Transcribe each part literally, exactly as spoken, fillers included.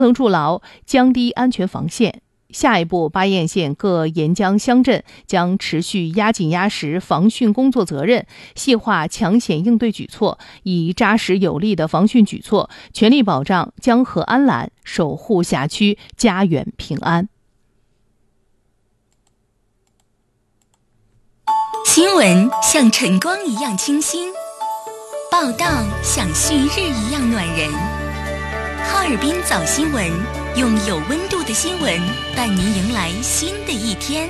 能筑牢江堤安全防线。下一步，巴彦县各沿江乡镇将持续压紧压实防汛工作责任，细化抢险应对举措，以扎实有力的防汛举措，全力保障江河安澜，守护辖区家园平安。 新闻像晨光一样清新，报道像旭日一样暖人。哈尔滨早新闻，用有温度的新闻带您迎来新的一天。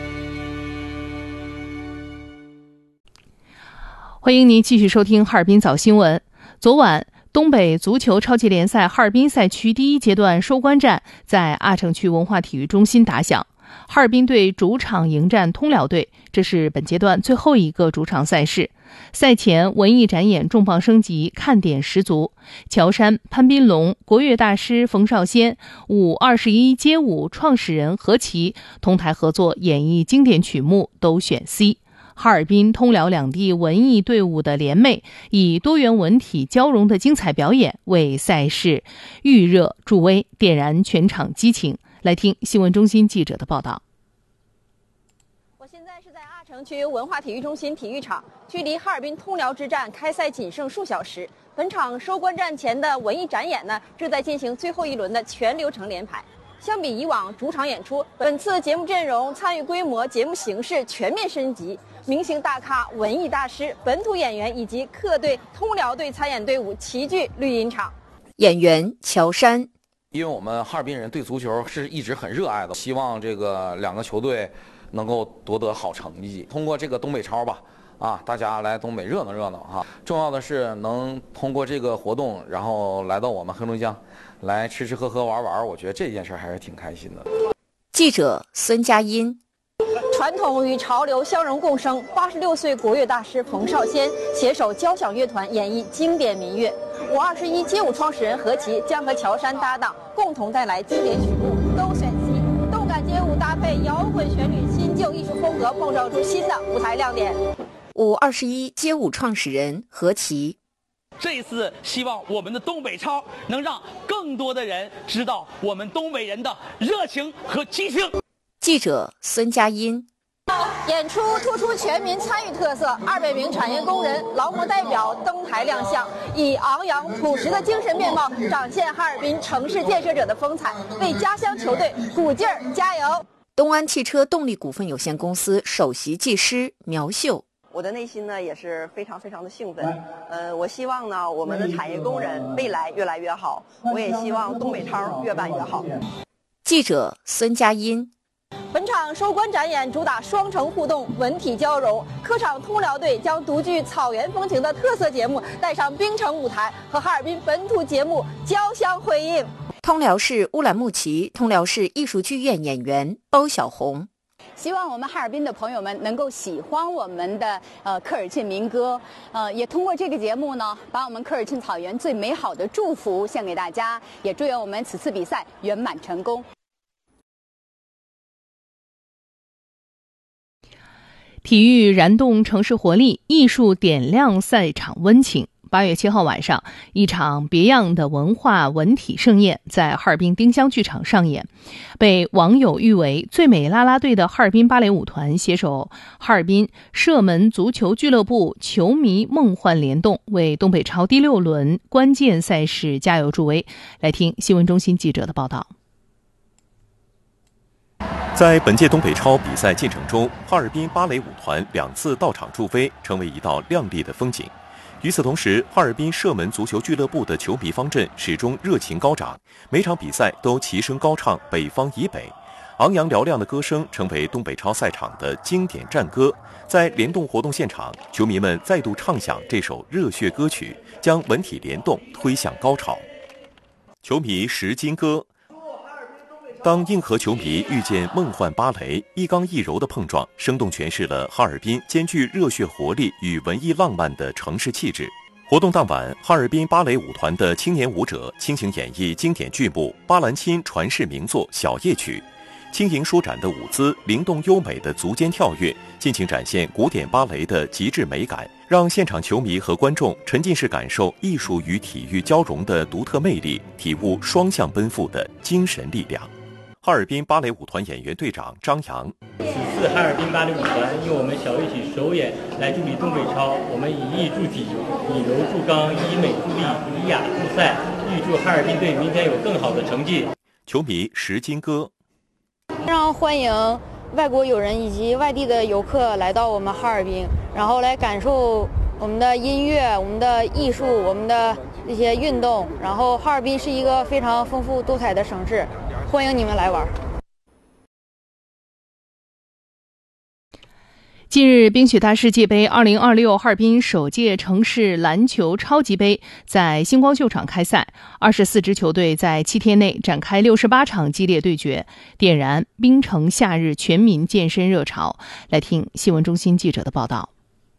欢迎您继续收听哈尔滨早新闻。昨晚，东北足球超级联赛哈尔滨赛区第一阶段收官战在阿城区文化体育中心打响。哈尔滨队主场迎战通辽队，这是本阶段最后一个主场赛事。赛前文艺展演重磅升级，看点十足。乔杉、潘斌龙、国乐大师冯绍先、舞二十一街舞创始人何其同台合作演绎经典曲目，都选 C。哈尔滨、通辽两地文艺队伍的联袂，以多元文体交融的精彩表演，为赛事预热助威，点燃全场激情。来听新闻中心记者的报道。 我现在是在阿城区文化体育中心体育场，距离哈尔滨通辽之战开赛仅剩数小时。本场收官战前的文艺展演呢，正在进行最后一轮的全流程联排。相比以往主场演出，本次节目阵容、参与规模、节目形式全面升级，明星大咖、文艺大师、本土演员以及客队、通辽队参演队伍齐聚绿茵场。 演员乔杉。 因为我们哈尔滨人对足球是一直很热爱的，希望这个两个球队能够夺得好成绩。通过这个东北超吧，啊，大家来东北热闹热闹哈。重要的是能通过这个活动，然后来到我们黑龙江，来吃吃喝喝玩玩，我觉得这件事还是挺开心的。 记者孙佳音。 传统与潮流相融共生，八十六岁国乐大师冯绍先携手交响乐团演绎经典民乐。我二十一街舞创始人何其将和乔杉搭档，共同带来经典曲目，都选 C。动感街舞搭配摇滚旋律，新旧艺术风格碰撞出新的舞台亮点。 舞二十一街舞创始人何其。 这一次希望我们的东北超能让更多的人知道我们东北人的热情和激情。 记者孙佳音。 演出突出全民参与特色，二百名产业工人、劳模代表登台亮相，以昂扬朴实的精神面貌展现哈尔滨城市建设者的风采，为家乡球队鼓劲儿加油。 东安汽车动力股份有限公司首席技师苗秀。 我的内心呢也是非常非常的兴奋，呃，我希望呢我们的产业工人未来越来越好，我也希望东北超越办越好。 记者孙佳音。 本场收官展演主打双城互动、文体交融。客场通辽队将独具草原风情的特色节目带上冰城舞台，和哈尔滨本土节目交相辉映。 通辽市乌兰牧骑通辽市艺术剧院演员包小红。 希望我们哈尔滨的朋友们能够喜欢我们的呃科尔沁民歌，呃，也通过这个节目呢，把我们科尔沁草原最美好的祝福献给大家，也祝愿我们此次比赛圆满成功。 体育燃动城市活力，艺术点亮赛场温情。八月七号晚上，一场别样的文化文体盛宴在哈尔滨丁香剧场上演。被网友誉为最美啦啦队的哈尔滨芭蕾舞团携手哈尔滨射门足球俱乐部球迷梦幻联动，为东北超第六轮关键赛事加油助威。来听新闻中心记者的报道。 在本届东北超比赛进程中，哈尔滨芭蕾舞团两次到场助威，成为一道亮丽的风景。与此同时，哈尔滨射门足球俱乐部的球迷方阵始终热情高涨，每场比赛都齐声高唱北方以北，昂扬嘹亮的歌声成为东北超赛场的经典战歌。在联动活动现场，球迷们再度唱响这首热血歌曲，将文体联动推向高潮。球迷拾金歌。当硬核球迷遇见梦幻芭蕾，一刚一柔的碰撞，生动诠释了哈尔滨兼具热血活力与文艺浪漫的城市气质。活动当晚，哈尔滨芭蕾舞团的青年舞者倾情演绎经典剧目《巴兰钦传世名作小夜曲》，轻盈舒展的舞姿，灵动优美的足尖跳跃，尽情展现古典芭蕾的极致美感， 让现场球迷和观众沉浸式感受艺术与体育交融的独特魅力，体悟双向奔赴的精神力量。哈尔滨芭蕾舞团演员队长张扬： 此次哈尔滨芭蕾舞团由我们小乐曲首演来助力东北超，我们以艺助体，以柔助刚，以美助力，以雅助赛，预祝哈尔滨队明天有更好的成绩。 球迷石金歌： 非常欢迎外国友人以及外地的游客来到我们哈尔滨，然后来感受我们的音乐、我们的艺术、我们的这些运动。然后哈尔滨是一个非常丰富多彩的城市，欢迎你们来玩。 近日，冰雪大世界杯二零二六哈尔滨首届城市篮球超级杯在星光秀场开赛，二十四支球队在七天内展开六十八场激烈对决，点燃冰城夏日全民健身热潮。来听新闻中心记者的报道。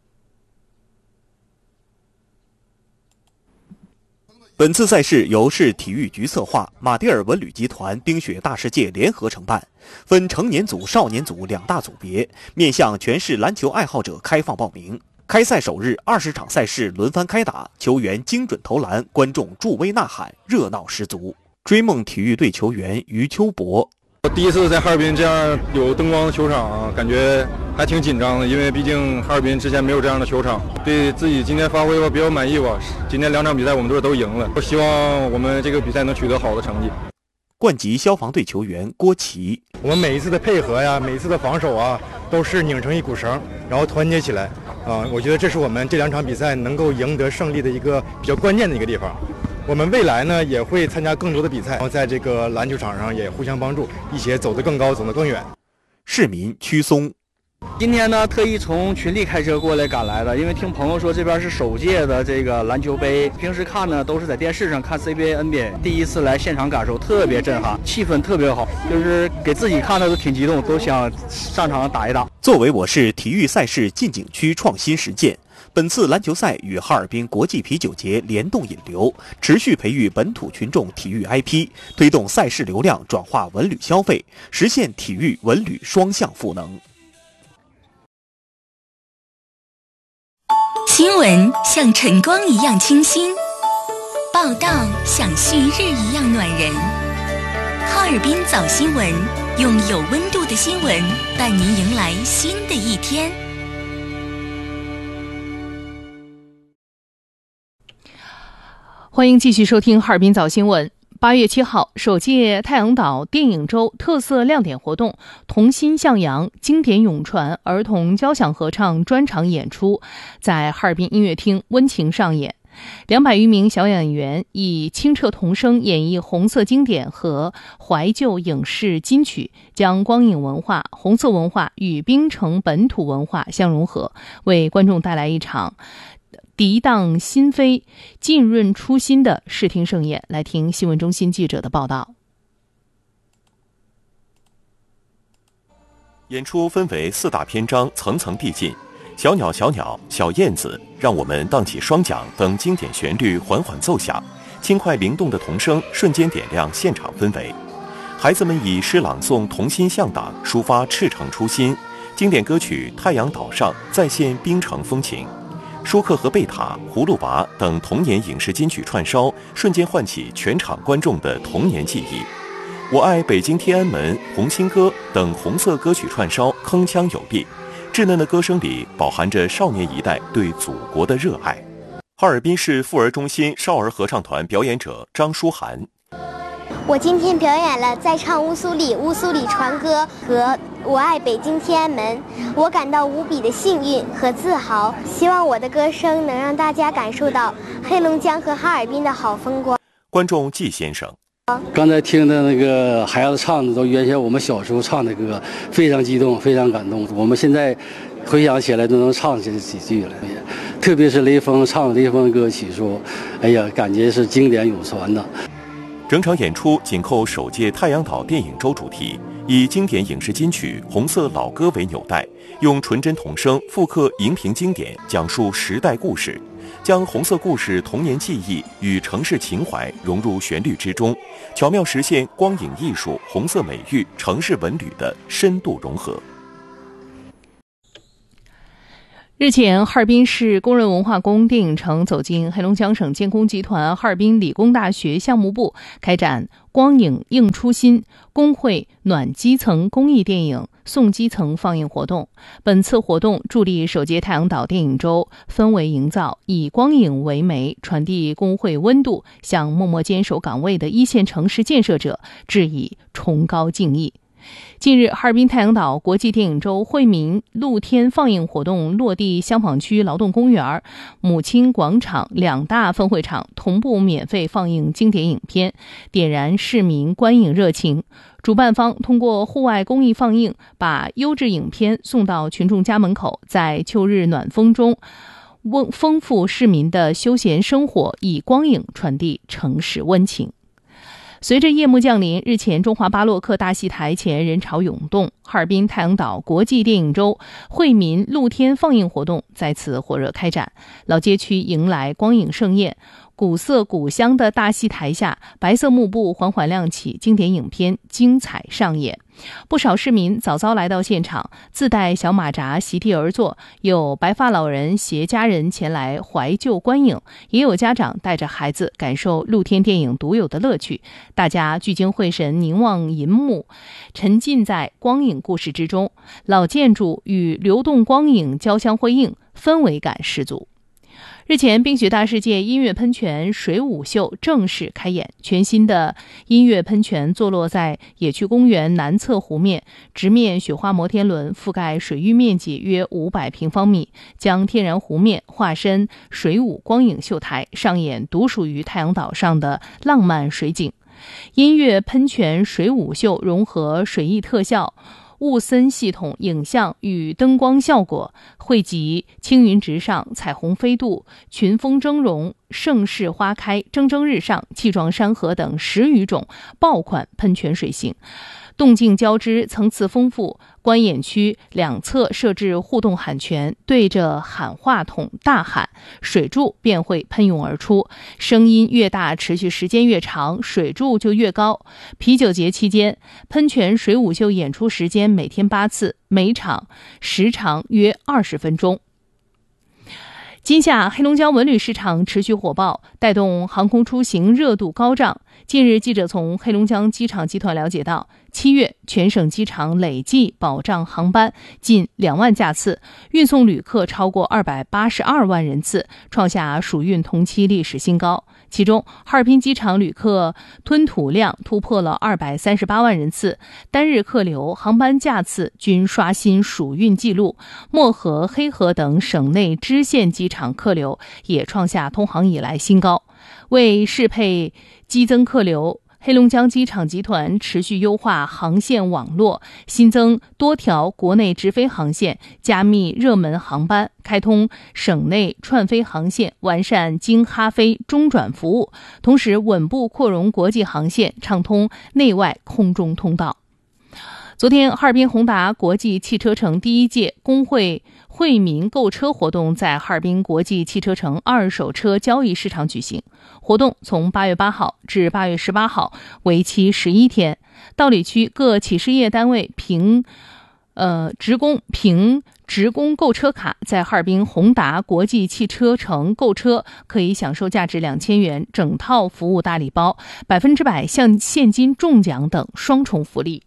本次赛事由市体育局策划，马迭尔文旅集团冰雪大世界联合承办，分成年组、少年组两大组别，面向全市篮球爱好者开放报名。开赛首日，二十场赛事轮番开打，球员精准投篮，观众助威呐喊，热闹十足。追梦体育队球员于秋博： 我第一次在哈尔滨这样有灯光的球场，感觉还挺紧张的，因为毕竟哈尔滨之前没有这样的球场。对自己今天发挥吧比较满意吧，今天两场比赛我们队都赢了，我希望我们这个比赛能取得好的成绩。 冠级消防队球员郭琦： 我们每一次的配合呀，每一次的防守啊，都是拧成一股绳，然后团结起来啊，我觉得这是我们这两场比赛能够赢得胜利的一个比较关键的一个地方。我们未来呢也会参加更多的比赛，然后在这个篮球场上也互相帮助，一起走得更高，走得更远。 市民屈松： 今天呢，特意从群力开车过来赶来的，因为听朋友说这边是首届的这个篮球杯，平时看呢都是在电视上看 C B A N B A， 第一次来现场感受特别震撼，气氛特别好，就是给自己看的都挺激动，都想上场打一打。 作为我市体育赛事进景区创新实践，本次篮球赛与哈尔滨国际啤酒节联动引流，持续培育本土群众体育 I P， 推动赛事流量转化文旅消费，实现体育文旅双向赋能。 新闻像晨光一样清新，报道像旭日一样暖人。哈尔滨早新闻，用有温度的新闻伴您迎来新的一天。 欢迎继续收听哈尔滨早新闻。八月七号，首届太阳岛电影周特色亮点活动“童心向阳”经典咏传儿童交响合唱专场演出在哈尔滨音乐厅温情上演。两百余名小演员以清澈童声演绎红色经典和怀旧影视金曲，将光影文化、红色文化与冰城本土文化相融合，为观众带来一场涤荡心扉、浸润初心的视听盛宴。来听新闻中心记者的报道。 演出分为四大篇章，层层递进。小鸟小鸟，小燕子，让我们荡起双桨等经典旋律缓缓奏响，轻快灵动的童声瞬间点亮现场氛围。孩子们以诗朗诵童心向党，抒发赤诚初心。经典歌曲《太阳岛上》再现冰城风情。舒克和贝塔、葫芦娃等童年影视金曲串烧，瞬间唤起全场观众的童年记忆。我爱北京天安门、红星歌等红色歌曲串烧，铿锵有力。稚嫩的歌声里饱含着少年一代对祖国的热爱。哈尔滨市妇儿中心少儿合唱团表演者张舒涵： 我今天表演了在唱乌苏里乌苏里船歌和我爱北京天安门，我感到无比的幸运和自豪，希望我的歌声能让大家感受到黑龙江和哈尔滨的好风光。 观众季先生： 刚才听的那个孩子唱的都原先我们小时候唱的歌，非常激动，非常感动。我们现在回想起来都能唱这几句了，特别是雷锋唱雷锋歌曲，说：“哎呀，感觉是经典永传的。” 整场演出紧扣首届太阳岛电影周主题，以经典影视金曲、红色老歌为纽带，用纯真童声复刻荧屏经典，讲述时代故事，将红色故事童年记忆与城市情怀融入旋律之中，巧妙实现光影艺术、红色美育、城市文旅的深度融合。 日前，哈尔滨市工人文化宫电影城走进黑龙江省建工集团哈尔滨理工大学项目部，开展光影映初心工会暖基层公益电影送基层放映活动。本次活动助力首届太阳岛电影周氛围营造，以光影为媒，传递工会温度，向默默坚守岗位的一线城市建设者致以崇高敬意。近日，哈尔滨太阳岛国际电影周惠民露天放映活动落地香坊区劳动公园、母亲广场两大分会场同步免费放映经典影片，点燃市民观影热情。主办方通过户外公益放映，把优质影片送到群众家门口，在秋日暖风中温丰富市民的休闲生活，以光影传递城市温情。随着夜幕降临，日前中华巴洛克大戏台前人潮涌动，哈尔滨太阳岛国际电影周惠民露天放映活动再次火热开展，老街区迎来光影盛宴。古色古香的大戏台下，白色幕布缓缓亮起，经典影片精彩上演。不少市民早早来到现场，自带小马扎席地而坐，有白发老人携家人前来怀旧观影，也有家长带着孩子感受露天电影独有的乐趣。大家聚精会神凝望银幕，沉浸在光影故事之中，老建筑与流动光影交相辉映，氛围感十足。日前，冰雪大世界音乐喷泉水舞秀正式开演。全新的音乐喷泉坐落在野趣公园南侧湖面，直面雪花摩天轮，覆盖水域面积约五百平方米，将天然湖面化身水舞光影秀台，上演独属于太阳岛上的浪漫水景。音乐喷泉水舞秀融合水翼特效、雾森系统影像与灯光效果，汇集青云直上、彩虹飞渡、群峰峥嵘、盛世花开、蒸蒸日上、气壮山河等十余种爆款喷泉水型，动静交织，层次丰富。观演区两侧设置互动喊泉，对着喊话筒大喊，水柱便会喷涌而出，声音越大，持续时间越长，水柱就越高。啤酒节期间，喷泉水舞秀演出时间每天八次，每场时长约二十分钟。今夏黑龙江文旅市场持续火爆，带动航空出行热度高涨。近日，记者从黑龙江机场集团了解到，七月全省机场累计保障航班近两万架次，运送旅客超过二百八十二万人次，创下暑运同期历史新高。其中，哈尔滨机场旅客吞吐量突破了二百三十八万人次，单日客流、航班架次均刷新暑运纪录。漠河、黑河等省内支线机场客流也创下通航以来新高。为适配激增客流，黑龙江机场集团持续优化航线网络，新增多条国内直飞航线，加密热门航班，开通省内串飞航线，完善经哈飞中转服务，同时稳步扩容国际航线，畅通内外空中通道。昨天，哈尔滨宏达国际汽车城第一届工会惠民购车活动在哈尔滨国际汽车城二手车交易市场举行。活动从八月八号至八月十八号，为期十一天。道里区各企事业单位凭呃职工凭职工购车卡，在哈尔滨宏达国际汽车城购车，可以享受价值两千元整套服务大礼包、百分之百向现金中奖等双重福利。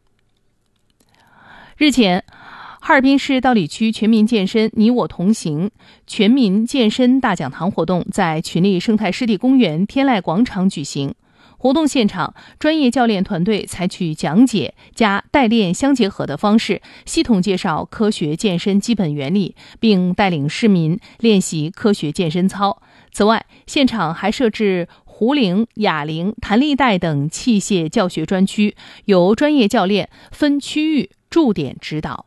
日前，哈尔滨市道里区全民健身你我同行全民健身大讲堂活动在群力生态湿地公园天籁广场举行。活动现场，专业教练团队采取讲解加代练相结合的方式，系统介绍科学健身基本原理，并带领市民练习科学健身操。此外，现场还设置壶铃、哑铃、弹力带等器械教学专区，由专业教练分区域驻点指导。